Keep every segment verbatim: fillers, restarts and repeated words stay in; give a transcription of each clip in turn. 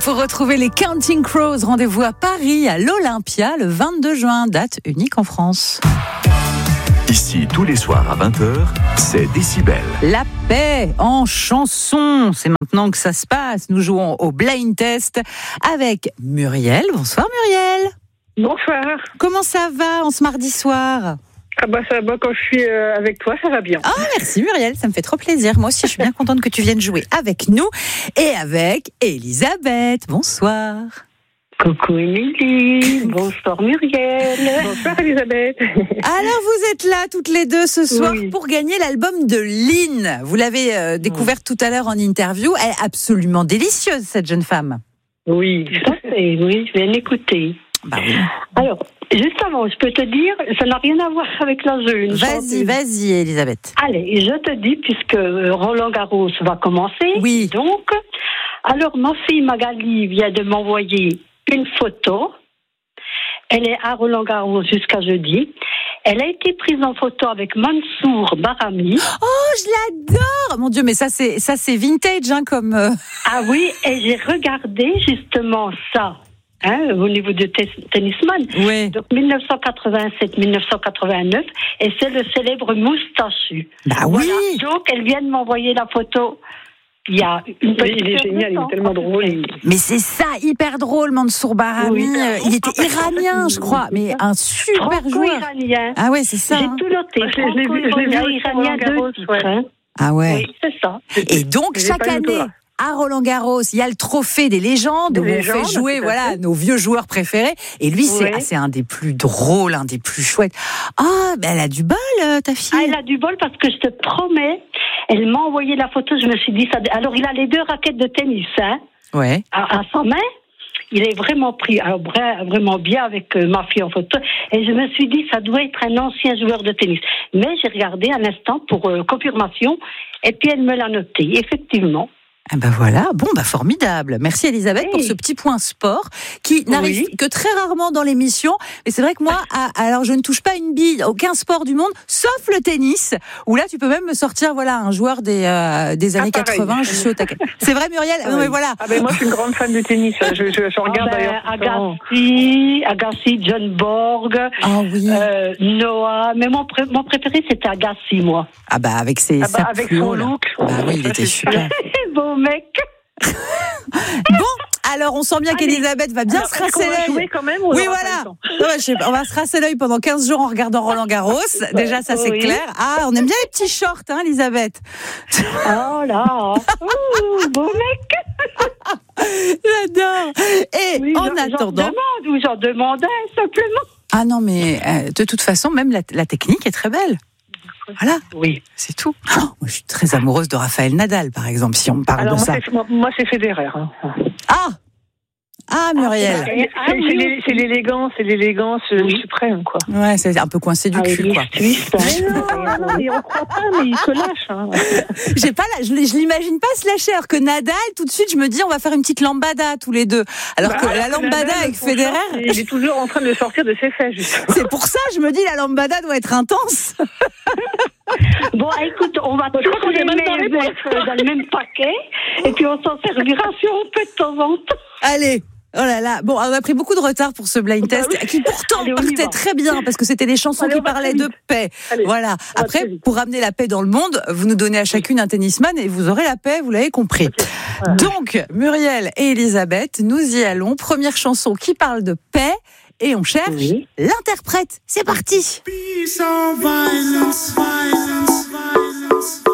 pour retrouver les Counting Crows. Rendez-vous à Paris, à l'Olympia, le vingt-deux juin, date unique en France. Ici, tous les soirs à vingt heures, c'est Décibel. La paix en chanson, c'est maintenant que ça se passe. Nous jouons au blind test avec Muriel. Bonsoir Muriel. Bonsoir. Comment ça va en ce mardi soir ? Ah bah ça va, quand je suis euh, avec toi, ça va bien. Ah merci Muriel, ça me fait trop plaisir. Moi aussi, je suis bien contente que tu viennes jouer avec nous et avec Elisabeth. Bonsoir. Coucou Émilie, bonsoir Muriel. Bonsoir Elisabeth. Alors vous êtes là toutes les deux ce soir oui. pour gagner l'album de Lynn. Vous l'avez euh, découverte tout à l'heure en interview. Elle est absolument délicieuse cette jeune femme. Oui, tout à fait, oui, je viens l'écouter. Bah oui. Alors, juste avant, je peux te dire, ça n'a rien à voir avec la jeune. Vas-y, vas-y, Elisabeth. Allez, je te dis, puisque Roland Garros va commencer. Oui. Donc, alors ma fille Magali vient de m'envoyer une photo. Elle est à Roland Garros jusqu'à jeudi. Elle a été prise en photo avec Mansour Barami. Oh, je l'adore! Mon Dieu, mais ça c'est ça c'est vintage, hein, comme. Euh... Ah oui, et j'ai regardé justement ça. Hein, au niveau de tennisman. Oui. Donc dix-neuf cent quatre-vingt-sept dix-neuf cent quatre-vingt-neuf, et c'est le célèbre moustachu. Bah voilà. oui. Donc elle vient de m'envoyer la photo. Il y a une petite. Il est génial, il est tellement drôle. Mais c'est ça, hyper drôle, Mansour Barami. Oui. Il était iranien, je crois, mais un super joueur. Iranien. Ah ouais, c'est ça. J'ai hein. tout noté. Je l'ai vu, je l'ai vu iranien deux titres. Hein. Ah ouais. Oui, c'est ça. Et donc chaque année. À Roland-Garros, il y a le trophée des légendes où on fait jouer voilà, nos vieux joueurs préférés. Et lui, c'est, ouais. ah, c'est un des plus drôles, un des plus chouettes. Ah, ben elle a du bol, ta fille. Ah, elle a du bol parce que je te promets, elle m'a envoyé la photo, je me suis dit ça. Alors, il a les deux raquettes de tennis, hein, ouais. à, à sa main. Il est vraiment pris, alors, vraiment bien avec euh, ma fille en photo. Et je me suis dit, ça doit être un ancien joueur de tennis. Mais j'ai regardé un instant pour euh, confirmation. Et puis, elle me l'a noté, effectivement. Ah ben voilà, bon bah formidable. Merci Elisabeth oui. pour ce petit point sport qui n'arrive oui. que très rarement dans l'émission. Mais c'est vrai que moi, à, alors je ne touche pas une bille, aucun sport du monde, sauf le tennis, où là tu peux même me sortir voilà un joueur des euh, des années ah, quatre-vingts. Je suis au taquet. C'est vrai Muriel. Ah, non mais voilà. Ah ben moi je suis une grande fan de tennis. Je, je, je regarde ah ben, d'ailleurs. Agassi, Agassi, John Borg, ah oui. euh, Noah. Mais mon pré- mon préféré c'était Agassi moi. Ah bah avec ses ah bah, avec son look. Bah oui, il était super. Bon mec. Bon, alors on sent bien Allez. qu'Elisabeth va bien alors, se rasser l'œil. Quand même, oui, voilà. Ouais, je sais pas, on va se rasser l'œil pendant quinze jours en regardant Roland Garros. Déjà, ça, c'est oui. clair. Ah, on aime bien les petits shorts, hein, Elisabeth. Oh là. Ouh, bon mec. J'adore. Et oui, en j'en, attendant. J'en demande ou j'en demandais, simplement. Ah non, mais euh, de toute façon, même la, la technique est très belle. Voilà, oui, c'est tout. Oh, moi, je suis très amoureuse de Raphaël Nadal, par exemple, si on me parle Alors, de moi, ça. C'est, moi, moi, c'est Federer. Hein. Ah Ah, Muriel. Ah, c'est, c'est, c'est, c'est, c'est l'élégance, c'est l'élégance oui. suprême, quoi. Ouais, c'est un peu coincé du ah, cul, quoi. Suisse, mais non, non, non, mais on croit pas, mais il se lâche. Hein. J'ai pas la, je, je l'imagine pas se lâcher, alors que Nadal, tout de suite, je me dis, on va faire une petite lambada tous les deux. Alors bah, que la lambada Nadal, avec Federer. Il est toujours en train de sortir de ses fesses, justement. C'est pour ça, je me dis, la lambada doit être intense. Bon, écoute, on va tous les mettre dans le même paquet, et puis on s'en servira si on peut de temps en temps. Allez. Oh là là, bon, on a pris beaucoup de retard pour ce blind test, bah oui. qui pourtant Allez, partait très bien, parce que c'était des chansons Allez, qui parlaient de paix. Allez, voilà. Après, pour ramener la paix dans le monde, vous nous donnez à chacune un tennisman et vous aurez la paix, vous l'avez compris. Okay. Voilà. Donc, Muriel et Elisabeth, nous y allons. Première chanson qui parle de paix, et on cherche oui. l'interprète. C'est parti. Peace or violence, violence, violence.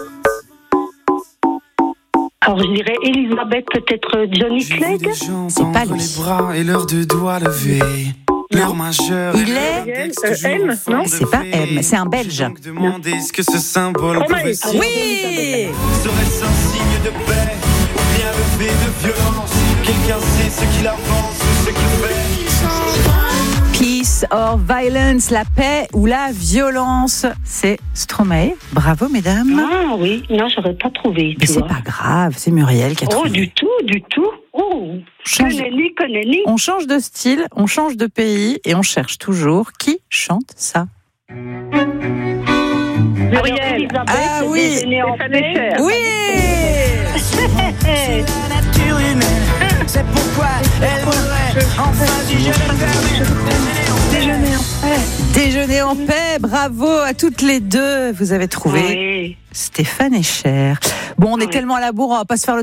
Alors je dirais Elisabeth, peut-être Johnny Clegg. C'est pas lui. Les bras et leurs deux doigts levés. Leur majeur. Il est euh, M, non? C'est pas M, c'est un Belge. Demandez ce que ce symbole oh pouvait ah oui. Serait-ce un signe de paix ou bien le fait de violence? Quelqu'un sait ce qu'il avance ou ce qu'il fait? Peace or violence, la paix ou la violence, c'est Stromae. Bravo, mesdames. Ah oui, non, j'aurais pas trouvé. Mais c'est vois. Pas grave, c'est Muriel qui a oh, trouvé. Oh, du tout, du tout. Oh, change... connais-ni, connais-ni. On change de style, on change de pays et on cherche toujours qui chante ça. Muriel. Ah oui. Oui. Oui. C'est la nature humaine. C'est Déjeuner en paix. Déjeuner en paix, bravo à toutes les deux. Vous avez trouvé Oui. Stéphane et Cher. Bon, on est Oui. tellement à la bourre, on va pas se faire le